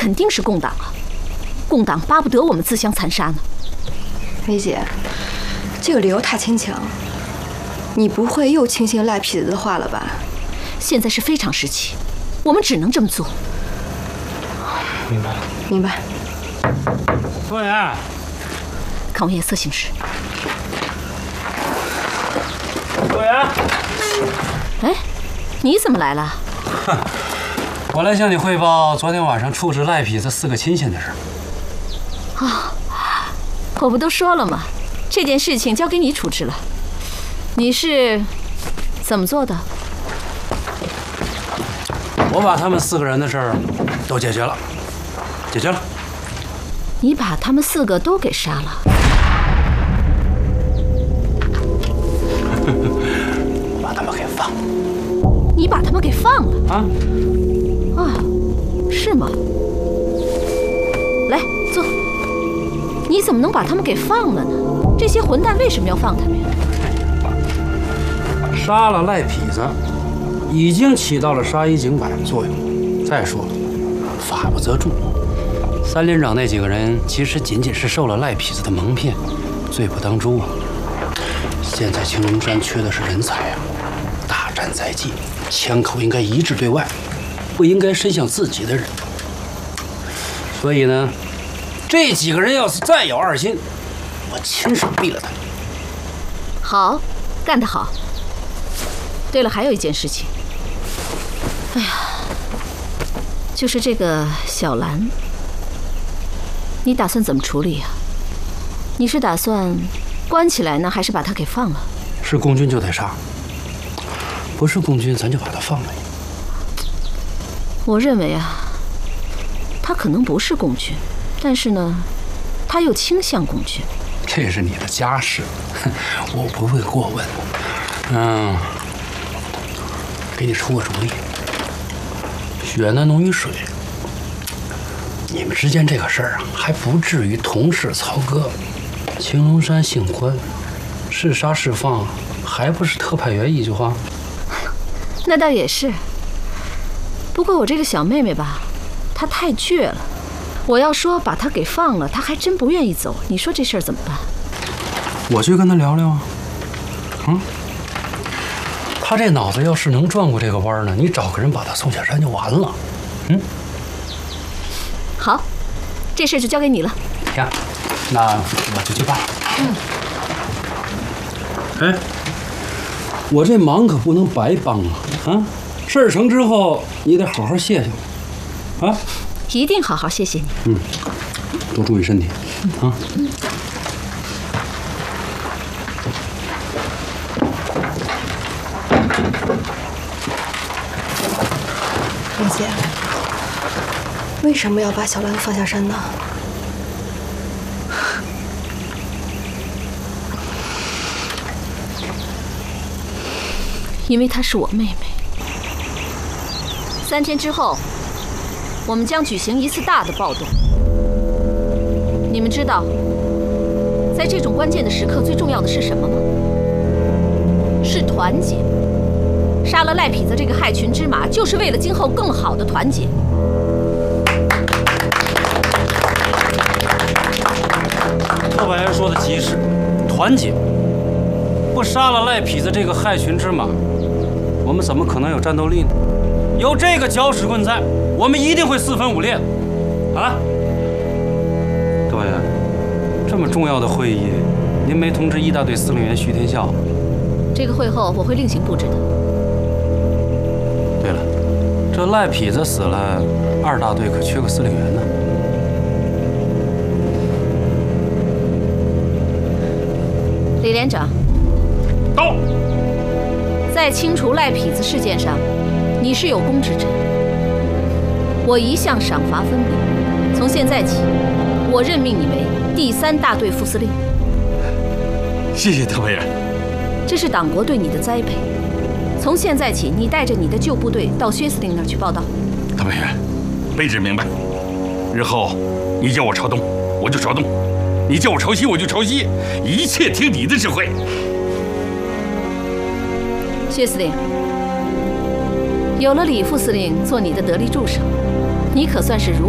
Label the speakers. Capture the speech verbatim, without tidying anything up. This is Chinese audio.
Speaker 1: 肯定是共党啊！共党巴不得我们自相残杀呢。
Speaker 2: 梅姐，这个理由太牵强。你不会又轻信赖痞子的话了吧？
Speaker 1: 现在是非常时期，我们只能这么做。
Speaker 3: 明白了。
Speaker 2: 明白。
Speaker 3: 服务员，
Speaker 1: 看我眼色行事。
Speaker 3: 服务员。
Speaker 1: 哎，你怎么来了？
Speaker 3: 哼，我来向你汇报昨天晚上处置赖痞子四个亲戚的事。
Speaker 1: 啊，我不都说了吗？这件事情交给你处置了。你是怎么做的？
Speaker 3: 我把他们四个人的事儿都解决了，解决了。
Speaker 1: 你把他们四个都给杀了？
Speaker 3: 我把他们给放了。
Speaker 1: 你把他们给放了？
Speaker 3: 啊？
Speaker 1: 啊，是吗？来，坐。你怎么能把他们给放了呢？这些混蛋为什么要放他们呀？
Speaker 3: 杀了赖痞子，已经起到了杀一儆百的作用。再说了，法不责众。三连长那几个人其实仅仅是受了赖痞子的蒙骗，罪不当诛啊。现在青龙山缺的是人才啊，大战在即，枪口应该一致对外，不应该伸向自己的人。所以呢，这几个人要是再有二心，我亲手毙了他。
Speaker 1: 好，干得好。对了，还有一件事情，哎呀，就是这个小兰，你打算怎么处理呀？你是打算关起来呢，还是把她给放了？
Speaker 3: 是共军就得杀，不是共军咱就把他放了。
Speaker 1: 我认为啊，他可能不是共军，但是呢，他又倾向共军。
Speaker 3: 这是你的家事，我不会过问。嗯。给你出个主意，血呢浓于水，你们之间这个事儿啊，还不至于同是曹哥。青龙山姓关，是杀是放，还不是特派员一句话？
Speaker 1: 那倒也是。不过我这个小妹妹吧，她太倔了，我要说把她给放了，她还真不愿意走。你说这事儿怎么办？
Speaker 3: 我去跟她聊聊啊。嗯。他这脑子要是能转过这个弯呢，你找个人把他送下山就完了。嗯，
Speaker 1: 好，这事就交给你了。
Speaker 3: 呀，那我就去办。嗯。哎，我这忙可不能白帮啊！啊，事儿成之后你得好好谢谢我。啊，
Speaker 1: 一定好好谢谢你。
Speaker 3: 嗯，多注意身体。啊。嗯。
Speaker 2: 梅姐，为什么要把小兰放下山呢？
Speaker 1: 因为她是我妹妹。三天之后，我们将举行一次大的暴动。你们知道，在这种关键的时刻，最重要的是什么吗？是团结。杀了赖痞子这个害群之马，就是为了今后更好的团结。
Speaker 3: 特派员说的极是，团结。不杀了赖痞子这个害群之马，我们怎么可能有战斗力呢？有这个搅屎棍在，我们一定会四分五裂的。啊，特派员，这么重要的会议，您没通知一大队司令员徐天笑？
Speaker 1: 这个会后我会另行布置的。
Speaker 3: 对了，这赖痞子死了，二大队可缺个司令员呢。
Speaker 1: 李连长，
Speaker 4: 到。
Speaker 1: 在清除赖痞子事件上，你是有功之臣。我一向赏罚分明，从现在起，我任命你为第三大队副司令。
Speaker 4: 谢谢特派员。
Speaker 1: 这是党国对你的栽培。从现在起，你带着你的旧部队到薛司令那儿去报道。
Speaker 4: 特派员，卑职明白。日后你叫我朝东，我就朝东；你叫我朝西，我就朝西，一切听你的指挥。
Speaker 1: 薛司令，有了李副司令做你的得力助手，你可算是如